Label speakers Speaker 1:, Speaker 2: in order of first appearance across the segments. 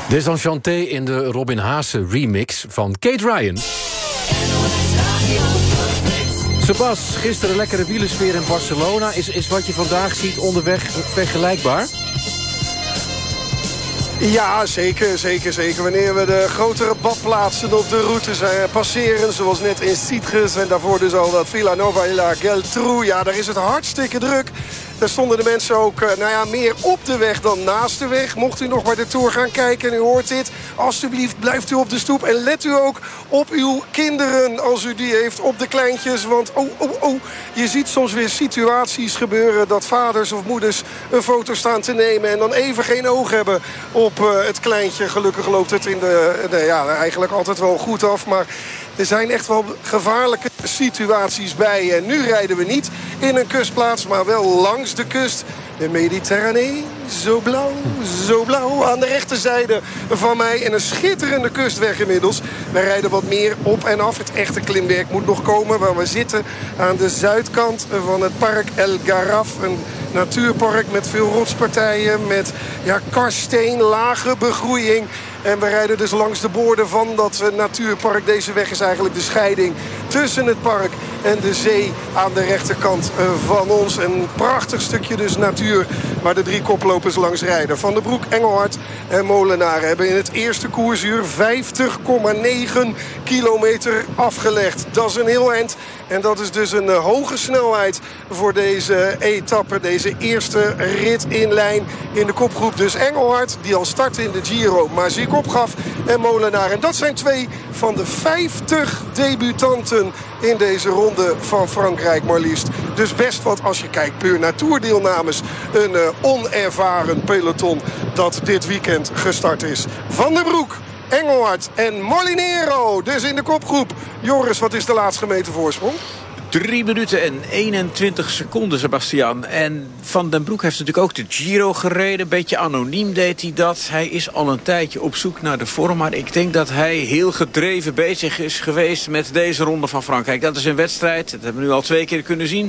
Speaker 1: Desenchanté in de Robin Haase remix van Kate Ryan. Sebas, gisteren lekkere wielersfeer in Barcelona. Is wat je vandaag ziet onderweg vergelijkbaar?
Speaker 2: Ja, zeker. Wanneer we de grotere badplaatsen op de route passeren, zoals net in Sitges en daarvoor dus al dat Vilanova y la Geltrú, ja, daar is het hartstikke druk. Daar stonden de mensen ook meer op de weg dan naast de weg. Mocht u nog bij de Tour gaan kijken en u hoort dit, alsjeblieft blijft u op de stoep. En let u ook op uw kinderen als u die heeft, op de kleintjes. Want je ziet soms weer situaties gebeuren dat vaders of moeders een foto staan te nemen en dan even geen oog hebben op het kleintje. Gelukkig loopt het eigenlijk altijd wel goed af, maar er zijn echt wel gevaarlijke situaties bij. En nu rijden we niet in een kustplaats, maar wel langs de kust. De Mediterranee, zo blauw aan de rechterzijde van mij. En een schitterende kustweg inmiddels. We rijden wat meer op en af. Het echte klimwerk moet nog komen. Waar we zitten aan de zuidkant van het park El Garraf. Een natuurpark met veel rotspartijen. Met karsteen, lage begroeiing. En we rijden dus langs de boorden van dat natuurpark. Deze weg is eigenlijk de scheiding tussen het park en de zee aan de rechterkant van ons. Een prachtig stukje dus natuur waar de 3 koplopers langs rijden. Van der Broek, Engelhard en Molenaar hebben in het eerste koersuur 50,9 kilometer afgelegd. Dat is een heel eind. En dat is dus een hoge snelheid voor deze etappe. Deze eerste rit in lijn in de kopgroep. Dus Engelhard, die al startte in de Giro, maar zich opgaf. En Molenaar. En dat zijn 2 van de 50 debutanten in deze ronde van Frankrijk maar liefst. Dus best wat als je kijkt puur naar toerdeelnames. Een onervaren peloton dat dit weekend gestart is. Van der Broek, Engelhard en Molinero dus in de kopgroep. Joris, wat is de laatst gemeten voorsprong?
Speaker 3: 3 minuten en 21 seconden, Sebastian. En Van den Broek heeft natuurlijk ook de Giro gereden. Een beetje anoniem deed hij dat. Hij is al een tijdje op zoek naar de vorm. Maar ik denk dat hij heel gedreven bezig is geweest met deze ronde van Frankrijk. Dat is een wedstrijd, dat hebben we nu al 2 keer kunnen zien.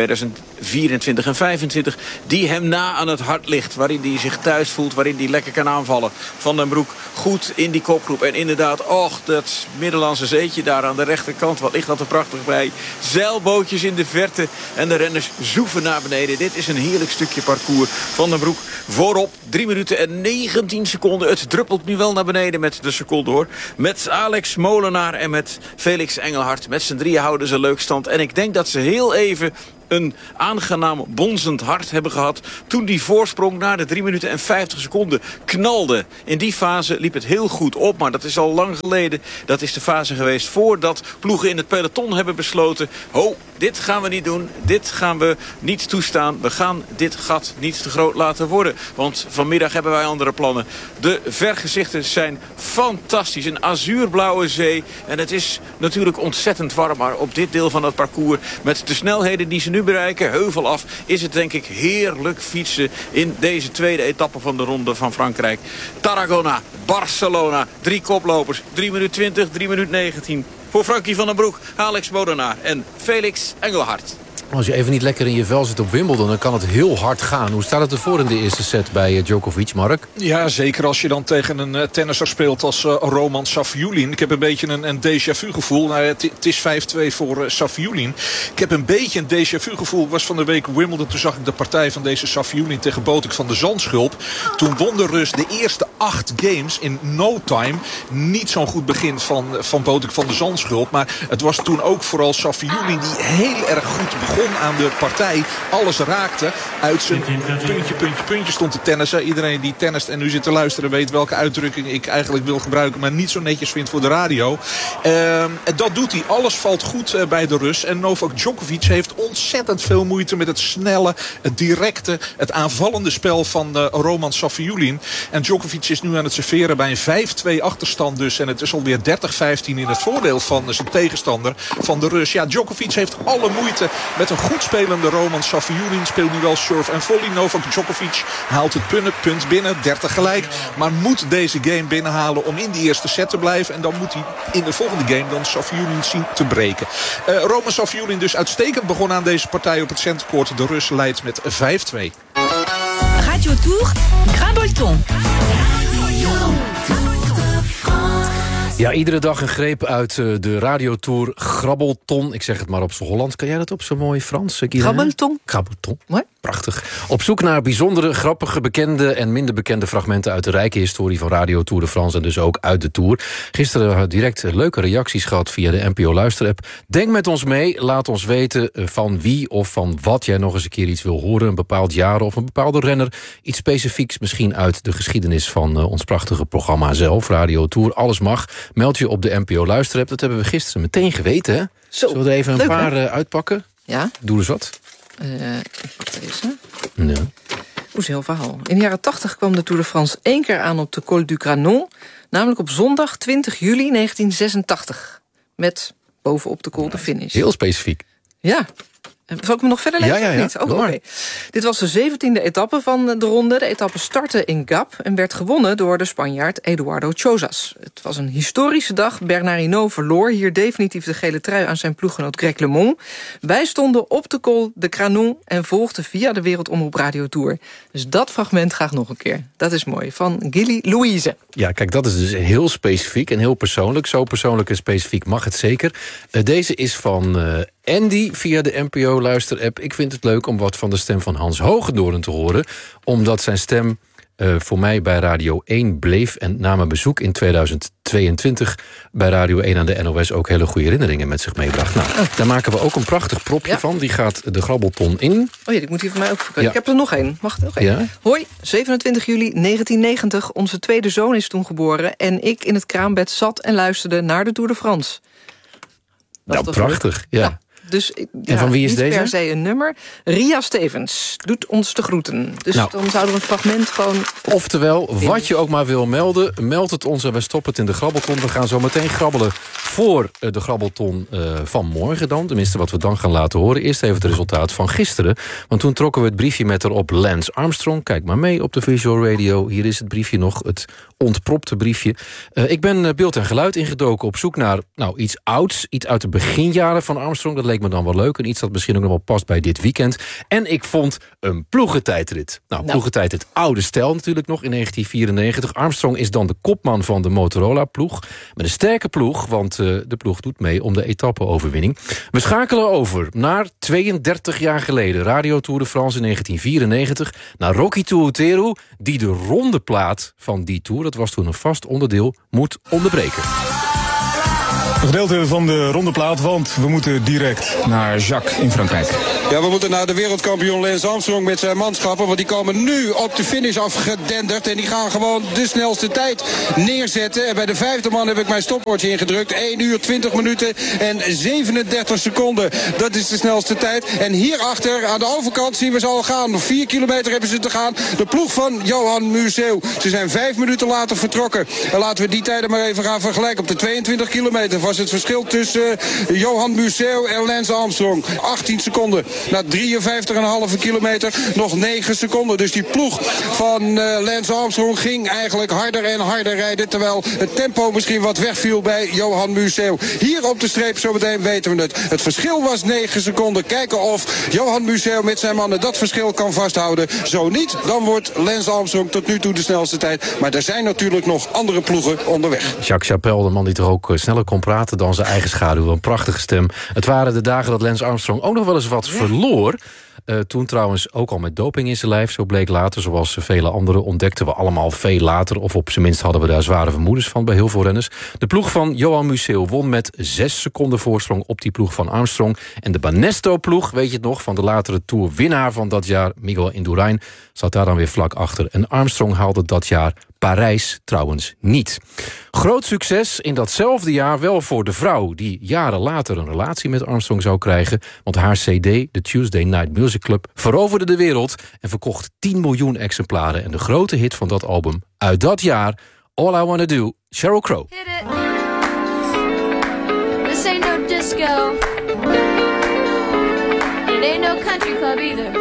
Speaker 3: 2024 en 2025. Die hem na aan het hart ligt. Waarin hij zich thuis voelt, waarin hij lekker kan aanvallen. Van den Broek goed in die kopgroep. En inderdaad, dat Middellandse zeetje daar aan de rechterkant. Wat ligt dat er prachtig bij. Zeilbootjes in de verte en de renners zoeven naar beneden. Dit is een heerlijk stukje parcours. Van den Broek voorop, 3 minuten en 19 seconden. Het druppelt nu wel naar beneden met de seconde hoor. Met Alex Molenaar en met Felix Engelhard. Met z'n drieën houden ze leuk stand. En ik denk dat ze heel even een aangenaam bonzend hart hebben gehad toen die voorsprong na de 3 minuten en 50 seconden knalde. In die fase liep het heel goed op, maar dat is al lang geleden. Dat is de fase geweest voordat ploegen in het peloton hebben besloten: dit gaan we niet doen, dit gaan we niet toestaan. We gaan dit gat niet te groot laten worden, want vanmiddag hebben wij andere plannen. De vergezichten zijn fantastisch, een azuurblauwe zee. En het is natuurlijk ontzettend warm, maar op dit deel van het parcours met de snelheden die ze nu bereiken, heuvel af, is het denk ik heerlijk fietsen in deze tweede etappe van de Ronde van Frankrijk. Tarragona, Barcelona, 3 koplopers, 3 minuten 20, 3 minuten 19. Voor Frankie van den Broek, Alex Molenaar en Felix Engelhard.
Speaker 1: Als je even niet lekker in je vel zit op Wimbledon, dan kan het heel hard gaan. Hoe staat het ervoor in de eerste set bij Djokovic, Mark?
Speaker 4: Ja, zeker als je dan tegen een tennisser speelt als Roman Safiullin. Ik heb een beetje een déjà vu gevoel. Het is 5-2 voor Safiullin. Ik heb een beetje een déjà vu gevoel. Ik was van de week Wimbledon. Toen zag ik de partij van deze Safiullin tegen Botik van de Zandschulp. Toen won de Rus de eerste 8 games in no time. Niet zo'n goed begin van Botik van de Zandschulp. Maar het was toen ook vooral Safiullin die heel erg goed begon aan de partij. Alles raakte. Uit zijn puntje stond te tennissen. Iedereen die tennist en nu zit te luisteren weet welke uitdrukking ik eigenlijk wil gebruiken, maar niet zo netjes vind voor de radio. Dat doet hij. Alles valt goed bij de Rus. En Novak Djokovic heeft ontzettend veel moeite met het snelle, het directe, het aanvallende spel van Roman Safiullin. En Djokovic is nu aan het serveren bij een 5-2 achterstand dus. En het is alweer 30-15 in het voordeel van zijn tegenstander, van de Rus. Ja, Djokovic heeft alle moeite met een goed spelende Roman Safiullin. Speelt nu wel serve en volley. Novak Djokovic haalt het punt binnen. 30 gelijk. Maar moet deze game binnenhalen om in die eerste set te blijven. En dan moet hij in de volgende game dan Safiullin zien te breken. Roman Safiullin dus uitstekend begonnen aan deze partij op het centercourt. De Rus leidt met 5-2.
Speaker 5: Radio Tour, Grimbolton.
Speaker 1: Ja, iedere dag een greep uit de radiotour Grabbelton. Ik zeg het maar op z'n Hollands. Kan jij dat op zo'n mooi Frans?
Speaker 5: Grabbelton.
Speaker 1: Grabbelton.
Speaker 5: Mooi.
Speaker 1: Prachtig. Op zoek naar bijzondere, grappige, bekende en minder bekende fragmenten uit de rijke historie van Radio Tour de France en dus ook uit de Tour. Gisteren hadden we direct leuke reacties gehad via de NPO Luisterapp. Denk met ons mee, laat ons weten van wie of van wat jij nog eens een keer iets wil horen. Een bepaald jaar of een bepaalde renner. Iets specifieks misschien uit de geschiedenis van ons prachtige programma zelf, Radio Tour. Alles mag. Meld je op de NPO Luisterapp. Dat hebben we gisteren meteen geweten, hè?
Speaker 5: Zo,
Speaker 1: zullen we er even een
Speaker 5: leuk,
Speaker 1: paar uitpakken?
Speaker 5: Ja.
Speaker 1: Doe eens wat.
Speaker 5: Ik pak deze.
Speaker 1: Ja.
Speaker 5: Hoe is een heel verhaal. In de jaren 80 kwam de Tour de France 1 keer aan op de Col du Granon. Namelijk op zondag 20 juli 1986. Met bovenop de col de finish.
Speaker 2: Heel specifiek.
Speaker 5: Ja. Zal ik hem nog verder lezen?
Speaker 2: Ja.
Speaker 5: Niet? Oh, oké. Dit was de 17e etappe van de ronde. De etappe startte in Gap en werd gewonnen door de Spanjaard Eduardo Chozas. Het was een historische dag. Bernard Hinault verloor hier definitief de gele trui aan zijn ploeggenoot Greg LeMond. Wij stonden op de Col de Granon en volgden via de Wereldomroep Radio Tour. Dus dat fragment graag nog een keer. Dat is mooi. Van Gilly Louise.
Speaker 1: Ja, kijk, dat is dus heel specifiek en heel persoonlijk. Zo persoonlijk en specifiek mag het zeker. Deze is van Andy via de NPO-luisterapp. Ik vind het leuk om wat van de stem van Hans Hogendoorn te horen. Omdat zijn stem voor mij bij Radio 1 bleef en na mijn bezoek in 2022 bij Radio 1 aan de NOS ook hele goede herinneringen met zich meebracht. Nou, daar maken we ook een prachtig propje van. Die gaat de Grabbelton in.
Speaker 5: Oh ja, die moet hier voor mij ook verkopen. Ja. Ik heb er nog één. Mag het nog één?
Speaker 1: Ja.
Speaker 5: Hoi, 27 juli 1990. Onze tweede zoon is toen geboren. En ik in het kraambed zat en luisterde naar de Tour de France.
Speaker 1: Nou, prachtig. Ja.
Speaker 5: Dus,
Speaker 1: en van wie is deze?
Speaker 5: Niet per se een nummer. Ria Stevens doet ons de groeten. Dus dan zouden we een fragment gewoon...
Speaker 1: Oftewel, wat je ook maar wil melden, meld het ons en we stoppen het in de Grabbelton. We gaan zo meteen grabbelen voor de Grabbelton van morgen dan. Tenminste, wat we dan gaan laten horen. Eerst even het resultaat van gisteren. Want toen trokken we het briefje met erop Lance Armstrong. Kijk maar mee op de Visual Radio. Hier is het briefje nog, het ontpropte briefje. Ik ben beeld en geluid ingedoken op zoek naar iets ouds. Iets uit de beginjaren van Armstrong. Dat leek me dan wel leuk. En iets dat misschien ook nog wel past bij dit weekend. En ik vond een ploegentijdrit. Ploegentijdrit oude stijl natuurlijk nog in 1994. Armstrong is dan de kopman van de Motorola-ploeg. Met een sterke ploeg, want de ploeg doet mee om de etappe-overwinning. We schakelen over naar 32 jaar geleden. Radio Tour de France in 1994. Naar Rocky Tuotero, die de rondeplaat van die Tour, dat was toen een vast onderdeel, moet onderbreken.
Speaker 6: Een gedeelte van de rondeplaat, want we moeten direct naar Jacques in Frankrijk.
Speaker 7: Ja, we moeten naar de wereldkampioen Lance Armstrong met zijn manschappen. Want die komen nu op de finish afgedenderd. En die gaan gewoon de snelste tijd neerzetten. En bij de vijfde man heb ik mijn stopwatch ingedrukt. 1 uur, 20 minuten en 37 seconden. Dat is de snelste tijd. En hierachter aan de overkant zien we ze al gaan. 4 kilometer hebben ze te gaan. De ploeg van Johan Museeuw. Ze zijn 5 minuten later vertrokken. En laten we die tijden maar even gaan vergelijken. Op de 22 kilometer was het verschil tussen Johan Museeuw en Lance Armstrong. 18 seconden. Na 53,5 kilometer nog 9 seconden. Dus die ploeg van Lance Armstrong ging eigenlijk harder en harder rijden. Terwijl het tempo misschien wat wegviel bij Johan Museeuw. Hier op de streep zometeen weten we het. Het verschil was 9 seconden. Kijken of Johan Museeuw met zijn mannen dat verschil kan vasthouden. Zo niet, dan wordt Lance Armstrong tot nu toe de snelste tijd. Maar er zijn natuurlijk nog andere ploegen onderweg.
Speaker 1: Jacques Chapelle, de man die toch ook sneller kon praten dan zijn eigen schaduw. Een prachtige stem. Het waren de dagen dat Lance Armstrong ook nog wel eens wat verloor. Toen trouwens ook al met doping in zijn lijf, zo bleek later. Zoals vele anderen ontdekten we allemaal veel later. Of op zijn minst hadden we daar zware vermoedens van bij heel veel renners. De ploeg van Johan Museeuw won met 6 seconden voorsprong op die ploeg van Armstrong. En de Banesto-ploeg, weet je het nog, van de latere Tour-winnaar van dat jaar, Miguel Indurain, zat daar dan weer vlak achter. En Armstrong haalde dat jaar Parijs trouwens niet. Groot succes in datzelfde jaar wel voor de vrouw, die jaren later een relatie met Armstrong zou krijgen. Want haar CD, de Tuesday Night Music Club, veroverde de wereld en verkocht 10 miljoen exemplaren. En de grote hit van dat album uit dat jaar, All I Wanna Do, Sheryl Crow.
Speaker 8: Hit it. This ain't no disco. It ain't no country club either.